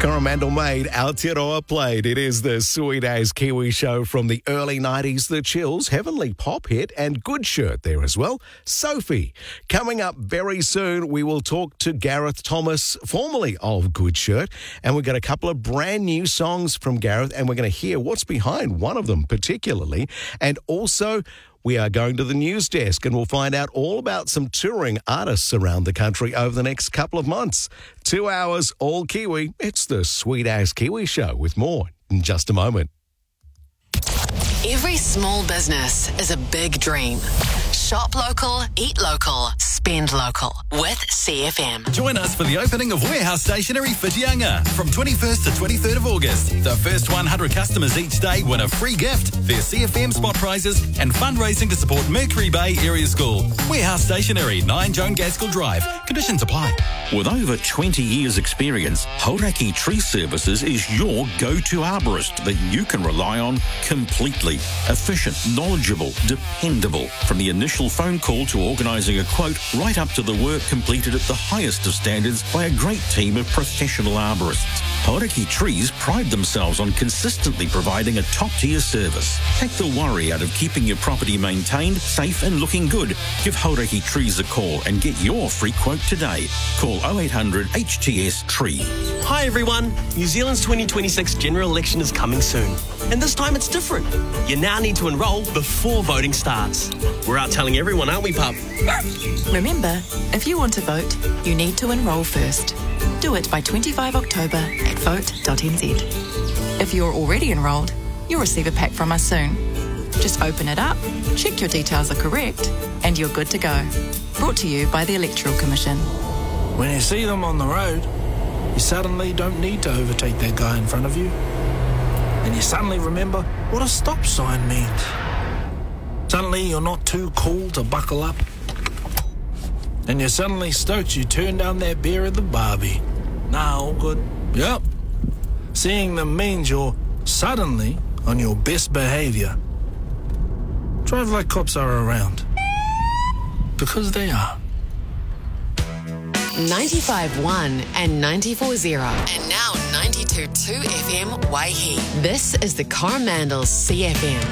Coromandel made, Aotearoa played. It is the Sweet As Kiwi show from the early 90s. The Chills, heavenly pop hit, and Good Shirt there as well. Sophie. Coming up very soon, we will talk to Gareth Thomas, formerly of Good Shirt, and we've got a couple of brand new songs from Gareth, and we're going to hear what's behind one of them particularly. And also, we are going to the news desk and we'll find out all about some touring artists around the country over the next couple of months. 2 hours, all Kiwi. It's the Sweet As Kiwi show with more in just a moment. Every small business is a big dream. Shop local, eat local, spend local with CFM. Join us for the opening of Warehouse Stationery Whitianga from 21st to 23rd of August. The first 100 customers each day win a free gift, their CFM spot prizes and fundraising to support Mercury Bay Area School. Warehouse Stationery, 9 Joan Gaskell Drive. Conditions apply. With over 20 years experience, Hauraki Tree Services is your go-to arborist that you can rely on completely. Efficient, knowledgeable, dependable. From the initial phone call to organising a quote, right up to the work completed at the highest of standards by a great team of professional arborists. Hauraki Trees pride themselves on consistently providing a top-tier service. Take the worry out of keeping your property maintained, safe and looking good. Give Hauraki Trees a call and get your free quote today. Call 0800 HTS Tree. Hi everyone, New Zealand's 2026 general election is coming soon. And this time it's different. You now need to enrol before voting starts. We're out telling everyone, aren't we, pup? Remember, if you want to vote, you need to enrol first. Do it by 25 October at vote.nz. If you're already enrolled, you'll receive a pack from us soon. Just open it up, check your details are correct, and you're good to go. Brought to you by the Electoral Commission. When you see them on the road, you suddenly don't need to overtake that guy in front of you. And you suddenly remember what a stop sign means. Suddenly you're not too cool to buckle up. And you're suddenly stoked you turned down that beer at the Barbie. Nah, all good. Yep. Seeing them means you're suddenly on your best behaviour. Drive like cops are around. Because they are. 95.1 and 94.0 and now 92.2 FM Waihi. This is the Coromandel CFM.